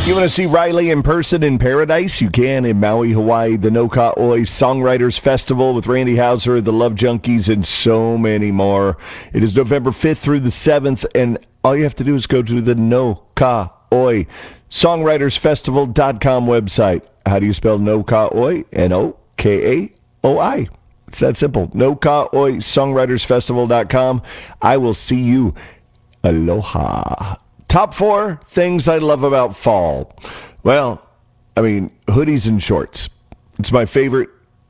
You want to see Riley in person in Paradise? You can in Maui, Hawaii. The No Ka Oi Songwriters Festival with Randy Houser, the Love Junkies, and so many more. It is November 5th through the 7th, and all you have to do is go to the No Ka Oi Songwritersfestival.com website. How do you spell No Ka Oi? N-O-K-A-O-I. It's that simple. No Ka Oi Songwritersfestival.com. I will see you. Aloha. Top 4 things I love about fall. Well, I mean, hoodies and shorts. It's my favorite.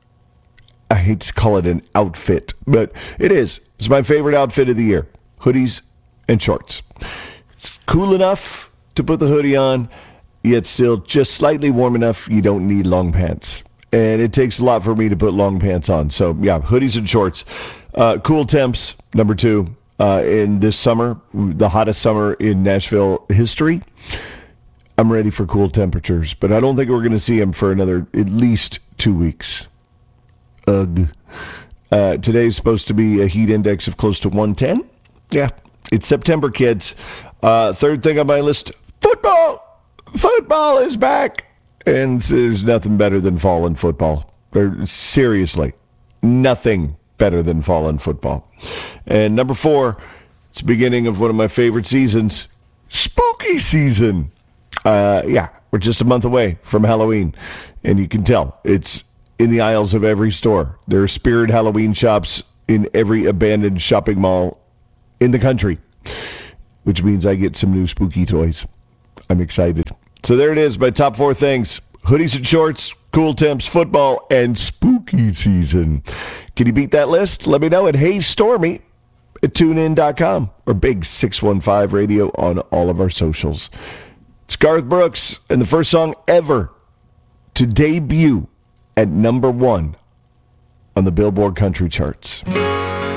I hate to call it an outfit, but it is. It's my favorite outfit of the year. Hoodies and shorts. It's cool enough to put the hoodie on, yet still just slightly warm enough you don't need long pants. And it takes a lot for me to put long pants on. So, yeah, hoodies and shorts. Cool temps, number 2. In this summer, the hottest summer in Nashville history. I'm ready for cool temperatures, but I don't think we're going to see them for another at least 2 weeks. Ugh. Today's supposed to be a heat index of close to 110. Yeah, it's September, kids. Third thing on my list, football. Football is back. And there's nothing better than fall in football. Seriously, nothing better than fall in football. And number 4, it's the beginning of one of my favorite seasons, spooky season. We're just a month away from Halloween, and you can tell it's in the aisles of every store. There are spirit Halloween shops in every abandoned shopping mall in the country, which means I get some new spooky toys. I'm excited. So there it is, my top 4 things. Hoodies and shorts, cool temps, football, and spooky season. Can you beat that list? Let me know at Hey Stormy at TuneIn.com or Big 615 Radio on all of our socials. It's Garth Brooks and the first song ever to debut at number 1 on the Billboard Country Charts.